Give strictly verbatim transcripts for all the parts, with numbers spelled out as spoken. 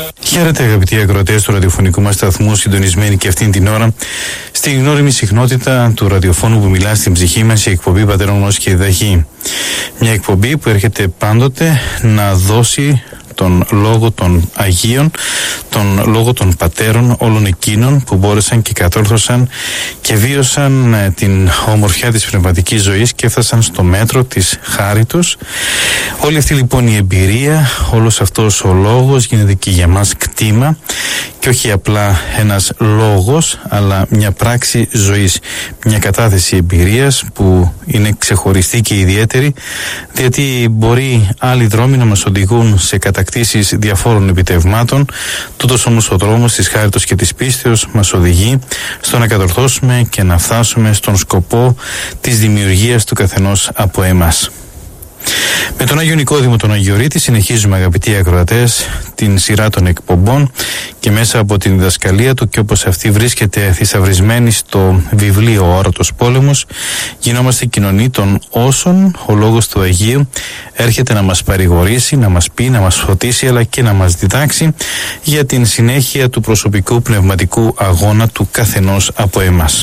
Χαίρετε αγαπητοί ακροατές του ραδιοφωνικού μας σταθμού, συντονισμένοι και αυτήν την ώρα στην γνώριμη συχνότητα του ραδιοφώνου που μιλά στην ψυχή μας, η εκπομπή Πατέρων Γνώση και Διδαχή. Μια εκπομπή που έρχεται πάντοτε να δώσει τον λόγο των Αγίων, τον λόγο των πατέρων όλων εκείνων που μπόρεσαν και κατόρθωσαν και βίωσαν την ομορφιά της πνευματικής ζωής και έφτασαν στο μέτρο της χάρη τους. Όλη αυτή λοιπόν η εμπειρία, όλος αυτός ο λόγος γίνεται και για μας κτήμα και όχι απλά ένας λόγος, αλλά μια πράξη ζωής, μια κατάθεση εμπειρίας που είναι ξεχωριστή και ιδιαίτερη, διότι μπορεί άλλοι δρόμοι να μας οδηγούν σε κατακτήσεις διαφόρων επιτευγμάτων, τούτος όμως ο δρόμος της χάριτος και της πίστεως μας οδηγεί στο να κατορθώσουμε και να φτάσουμε στον σκοπό της δημιουργίας του καθενός από εμάς. Με τον Άγιο Νικόδημο τον Αγιορείτη συνεχίζουμε, αγαπητοί ακροατές, την σειρά των εκπομπών και μέσα από την διδασκαλία του, και όπως αυτή βρίσκεται θησαυρισμένη στο βιβλίο «Ο Όρατος Πόλεμος», γινόμαστε κοινωνοί των όσων ο λόγος του Αγίου έρχεται να μας παρηγορήσει, να μας πει, να μας φωτίσει, αλλά και να μας διδάξει για την συνέχεια του προσωπικού πνευματικού αγώνα του καθενός από εμάς.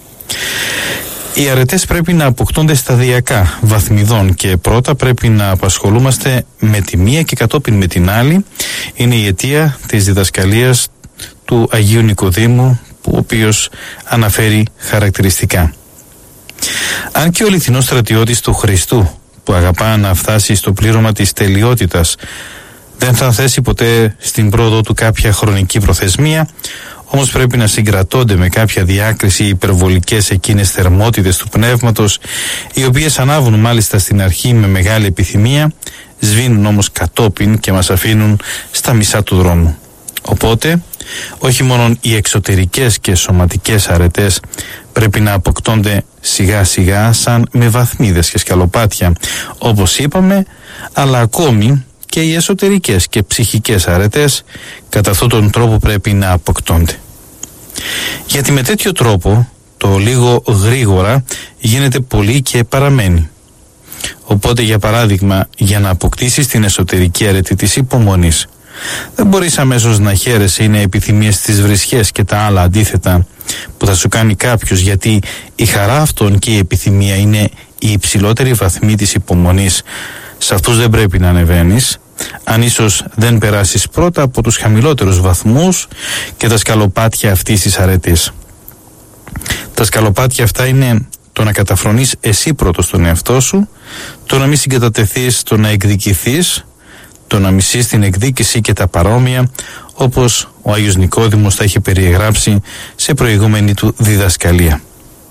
Οι αρετές πρέπει να αποκτώνται σταδιακά, βαθμιδών, και πρώτα πρέπει να απασχολούμαστε με τη μία και κατόπιν με την άλλη. Είναι η αιτία της διδασκαλίας του Αγίου Νικοδήμου, που ο οποίος αναφέρει χαρακτηριστικά. Αν και ο αληθινός στρατιώτης του Χριστού, που αγαπά να φτάσει στο πλήρωμα της τελειότητας, δεν θα θέσει ποτέ στην πρόοδο του κάποια χρονική προθεσμία, όμως πρέπει να συγκρατώνται με κάποια διάκριση οι υπερβολικές εκείνες θερμότητες του πνεύματος, οι οποίες ανάβουν μάλιστα στην αρχή με μεγάλη επιθυμία, σβήνουν όμως κατόπιν και μας αφήνουν στα μισά του δρόμου. Οπότε, όχι μόνο οι εξωτερικές και σωματικές αρετές πρέπει να αποκτώνται σιγά σιγά σαν με βαθμίδες και σκαλοπάτια, όπως είπαμε, αλλά ακόμη και οι εσωτερικές και ψυχικές αρετές κατά αυτόν τον τρόπο πρέπει να αποκτώνται. Γιατί με τέτοιο τρόπο το λίγο γρήγορα γίνεται πολύ και παραμένει. Οπότε, για παράδειγμα, για να αποκτήσεις την εσωτερική αρετή της υπομονής, δεν μπορείς αμέσως να χαίρεσαι, είναι επιθυμίες στις βρισχές και τα άλλα αντίθετα που θα σου κάνει κάποιος, γιατί η χαρά αυτών και η επιθυμία είναι η υψηλότερη βαθμή της υπομονής. Σε αυτούς δεν πρέπει να ανεβαίνεις, αν ίσως δεν περάσεις πρώτα από τους χαμηλότερους βαθμούς και τα σκαλοπάτια αυτής της αρετής. Τα σκαλοπάτια αυτά είναι το να καταφρονείς εσύ πρώτος τον εαυτό σου, το να μην συγκατατεθείς, το να εκδικηθείς, το να μισείς την εκδίκηση και τα παρόμοια, όπως ο Άγιος Νικόδημος τα είχε περιεγράψει σε προηγούμενη του διδασκαλία.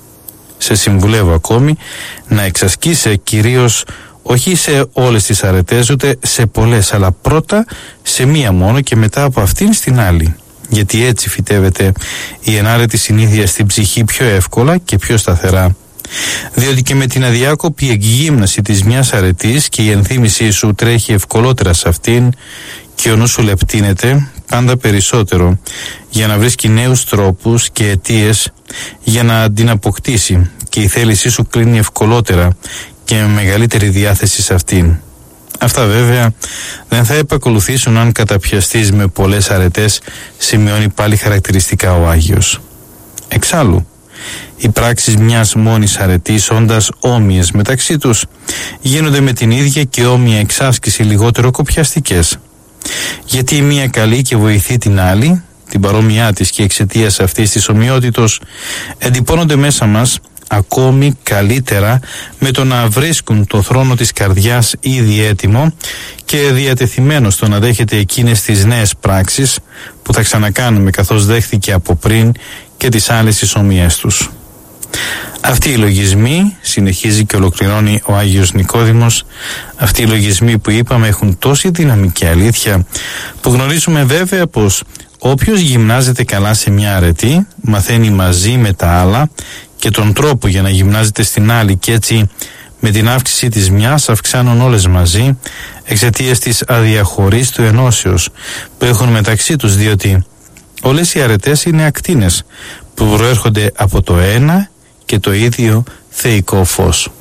Σε συμβουλεύω ακόμη να εξασκείσαι κυρίως όχι σε όλες τις αρετές, ούτε σε πολλές, αλλά πρώτα σε μία μόνο και μετά από αυτήν στην άλλη. Γιατί έτσι φυτεύεται η ενάρετη συνήθεια στην ψυχή πιο εύκολα και πιο σταθερά. Διότι και με την αδιάκοπη εκγύμναση της μιας αρετής και η ενθύμησή σου τρέχει ευκολότερα σε αυτήν και ο νους σου λεπτύνεται πάντα περισσότερο για να βρίσκει νέους τρόπους και αιτίες για να την αποκτήσει, και η θέλησή σου κλείνει ευκολότερα και με μεγαλύτερη διάθεση σε αυτήν. Αυτά βέβαια δεν θα επακολουθήσουν αν καταπιαστείς με πολλές αρετές, σημειώνει πάλι χαρακτηριστικά ο Άγιος. Εξάλλου, οι πράξεις μιας μόνης αρετής, όντας όμοιες μεταξύ τους, γίνονται με την ίδια και όμοια εξάσκηση λιγότερο κοπιαστικές. Γιατί η μία καλή και βοηθεί την άλλη, την παρόμοιά της, και εξαιτίας αυτής της ομοιότητος εντυπώνονται μέσα μας ακόμη καλύτερα με το να βρίσκουν το θρόνο της καρδιάς ήδη έτοιμο και διατεθειμένο στο να δέχεται εκείνες τις νέες πράξεις που θα ξανακάνουμε, καθώς δέχθηκε από πριν και τις άλλες τις ομοιές τους. Αυτοί οι λογισμοί, συνεχίζει και ολοκληρώνει ο Άγιος Νικόδημος, αυτοί οι λογισμοί που είπαμε έχουν τόση δυναμική αλήθεια, που γνωρίζουμε βέβαια πως όποιος γυμνάζεται καλά σε μια αρετή μαθαίνει μαζί με τα άλλα και τον τρόπο για να γυμνάζεται στην άλλη, και έτσι με την αύξηση της μιας αυξάνουν όλες μαζί εξαιτίας της αδιαχωρής του ενώσεως που έχουν μεταξύ τους, διότι όλες οι αρετές είναι ακτίνες που προέρχονται από το ένα και το ίδιο θεϊκό φως.